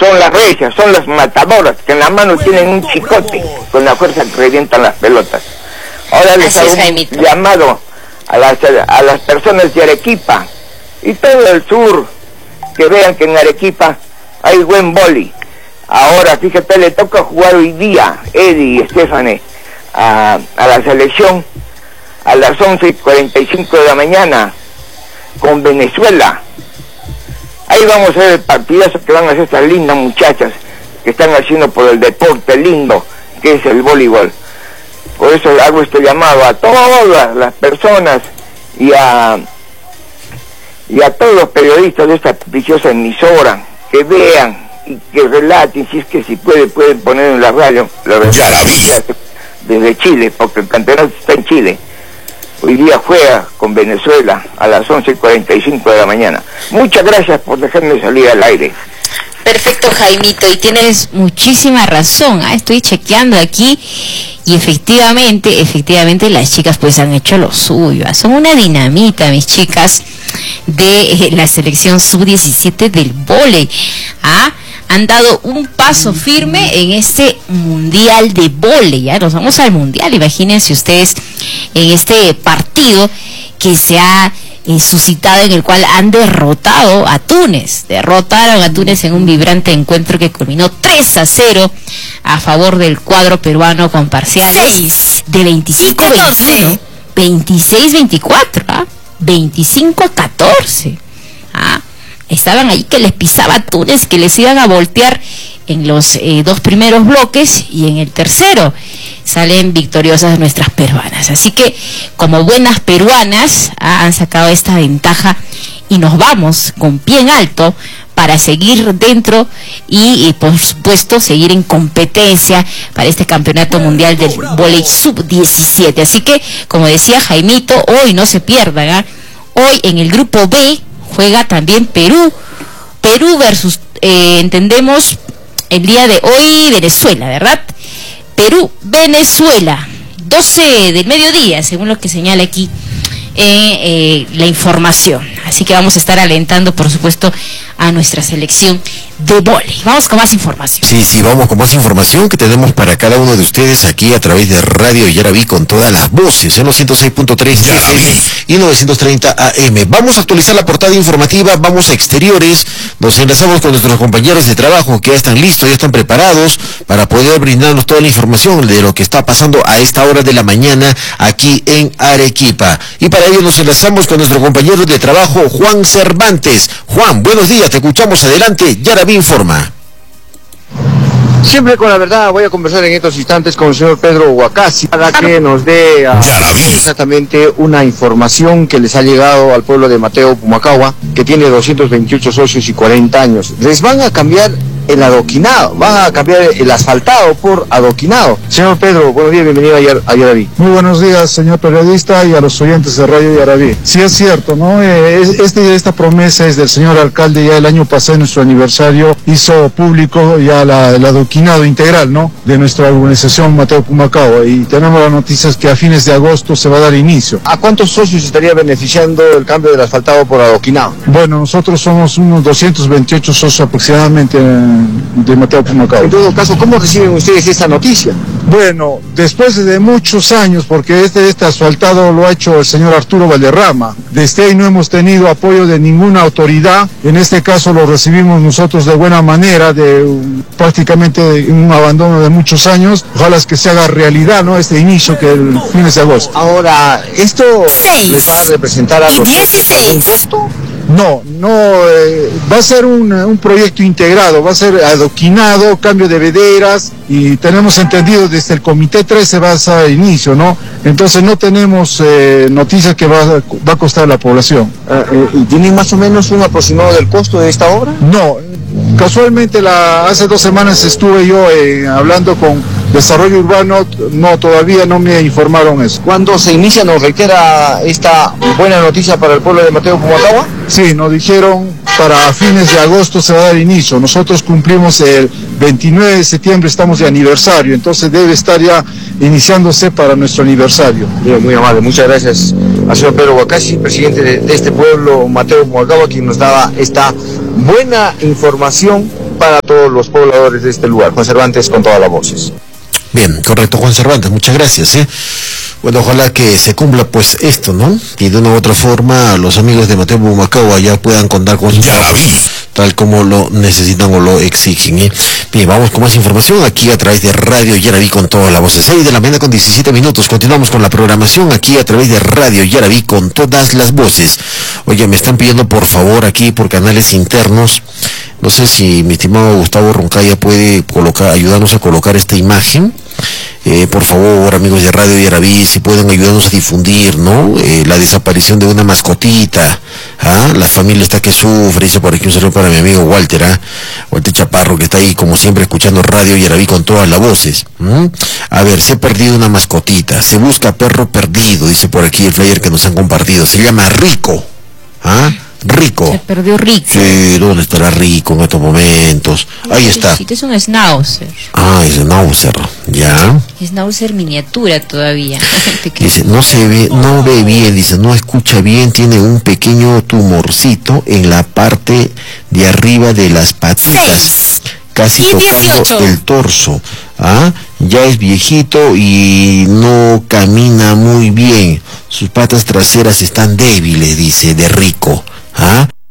son las reyes, son las matadoras, que en la mano tienen un chicote con la fuerza que revientan las pelotas. Ahora les hago un llamado a las personas de Arequipa y todo el sur, que vean que en Arequipa hay buen vóley. Ahora, fíjate, le toca jugar hoy día, Eddie y Estefane, a la selección a las 11:45 de la mañana con Venezuela. Ahí vamos a ver el partidazo que van a hacer estas lindas muchachas que están haciendo por el deporte lindo que es el voleibol. Por eso hago este llamado a todas las personas y a todos los periodistas de esta preciosa emisora, que vean y que relaten, si pueden poner en la radio desde Chile, porque el campeonato está en Chile. Hoy día juega con Venezuela a las 11:45 de la mañana. Muchas gracias por dejarme salir al aire. Perfecto, Jaimito, y tienes muchísima razón. Estoy chequeando aquí y efectivamente las chicas pues han hecho lo suyo. Son una dinamita, mis chicas de la selección sub-17 del vóley. Han dado un paso firme en este mundial de vóley. Ya nos vamos al mundial, imagínense ustedes, en este partido que se ha suscitado, en el cual han derrotado a Túnez. Derrotaron a Túnez en un vibrante encuentro que culminó 3-0 a favor del cuadro peruano, con parciales de 25-21, 26-24, 25-14. Estaban ahí que les pisaba Túnez, que les iban a voltear en los dos primeros bloques, y en el tercero salen victoriosas nuestras peruanas. Así que, como buenas peruanas, han sacado esta ventaja y nos vamos con pie en alto para seguir dentro y por supuesto seguir en competencia para este campeonato mundial del vóley sub-17. Así que, como decía Jaimito, hoy no se pierdan. Hoy en el grupo B juega también Perú versus, entendemos, el día de hoy Venezuela, ¿verdad? Perú-Venezuela, 12 del mediodía, según lo que señala aquí la información. Así que vamos a estar alentando, por supuesto, a nuestra selección de vóley. Vamos con más información. Sí, vamos con más información que tenemos para cada uno de ustedes aquí a través de Radio Yaraví, con todas las voces en los 106.3 FM y 930 AM. Vamos a actualizar la portada informativa, vamos a exteriores, nos enlazamos con nuestros compañeros de trabajo que ya están listos, ya están preparados para poder brindarnos toda la información de lo que está pasando a esta hora de la mañana aquí en Arequipa. Y para ello nos enlazamos con nuestro compañero de trabajo, Juan Cervantes. Juan, buenos días, te escuchamos, adelante, Yaraví informa. Siempre con la verdad. Voy a conversar en estos instantes con el señor Pedro Huacasi para que nos dé exactamente una información que les ha llegado al pueblo de Mateo Pumacahua, que tiene 228 socios y 40 años. Les van a cambiar el adoquinado, van a cambiar el asfaltado por adoquinado. Señor Pedro, buenos días, bienvenido a Yaraví. Muy buenos días, señor periodista, y a los oyentes de Radio Yaraví. Sí, es cierto, ¿no? Esta promesa es del señor alcalde. Ya el año pasado, en nuestro aniversario, hizo público ya el adoquinado integral, ¿no?, de nuestra urbanización Mateo Pumacahua, y tenemos las noticias que a fines de agosto se va a dar inicio. ¿A cuántos socios estaría beneficiando el cambio del asfaltado por adoquinado? Bueno, nosotros somos unos 228 socios aproximadamente de Mateo Pumacahua. En todo caso, ¿cómo reciben ustedes esta noticia? Bueno, después de muchos años, porque este asfaltado lo ha hecho el señor Arturo Valderrama. Desde ahí no hemos tenido apoyo de ninguna autoridad. En este caso lo recibimos nosotros de buena manera, prácticamente un abandono de muchos años. Ojalá es que se haga realidad, ¿no?, este inicio que el fines de agosto. Ahora, ¿esto les va a representar algo? ¿Un costo? No, va a ser un proyecto integrado, va a ser adoquinado, cambio de veredas, y tenemos entendido desde el Comité 13 va a ser inicio, ¿no? Entonces no tenemos noticias que va a costar a la población. ¿Y tienen más o menos un aproximado del costo de esta obra? No, casualmente hace 2 semanas estuve yo hablando con Desarrollo Urbano, todavía no me informaron eso. ¿Cuándo se inicia, nos reitera esta buena noticia para el pueblo de Mateo Pumacahua? Sí, nos dijeron para fines de agosto se va a dar inicio. Nosotros cumplimos el 29 de septiembre, estamos de aniversario, entonces debe estar ya iniciándose para nuestro aniversario. Bien, muy amable, muchas gracias al señor Pedro Huacasi, presidente de este pueblo Mateo Pumacahua, quien nos daba esta buena información para todos los pobladores de este lugar. Juan Cervantes con todas las voces. Bien, correcto, Juan Cervantes, muchas gracias. Bueno, ojalá que se cumpla pues esto, ¿no? Y de una u otra forma los amigos de Mateo Pumacahua ya puedan contar con sus trabajos tal como lo necesitan o lo exigen. Bien, vamos con más información aquí a través de Radio Yaraví con todas las voces. 6 de la mañana con 17 minutos. Continuamos con la programación aquí a través de Radio Yaraví con todas las voces. Oye, me están pidiendo por favor aquí por canales internos. No sé si mi estimado Gustavo Roncaya puede ayudarnos a colocar esta imagen. Por favor, amigos de Radio Yaraví, si pueden ayudarnos a difundir, ¿no? La desaparición de una mascotita. La familia está que sufre. Dice por aquí un saludo para mi amigo Walter, Walter Chaparro, que está ahí como siempre escuchando Radio Yaraví con todas las voces. A ver, se ha perdido una mascotita. Se busca perro perdido, dice por aquí el flyer que nos han compartido. Se llama Rico. Rico. Se perdió Rico. Sí, ¿dónde estará Rico en estos momentos? Ahí está. Sí, es un schnauzer. Es schnauzer, ya. Schnauzer miniatura todavía. Dice, no ve bien, dice, no escucha bien, tiene un pequeño tumorcito en la parte de arriba de las patitas. Casi tocando el torso. Ya es viejito y no camina muy bien. Sus patas traseras están débiles, dice, de Rico.